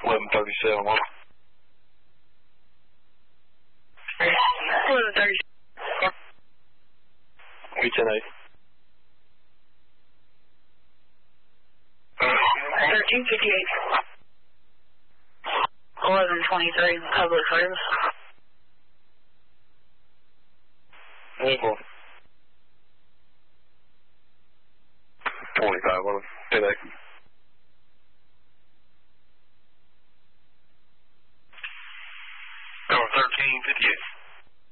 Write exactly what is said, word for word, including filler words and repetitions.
eleven thirty-seven. eleven thirty-seven. B ten eight. thirteen fifty-eight. eleven twenty-three, public service. April. twenty-five, ten eight.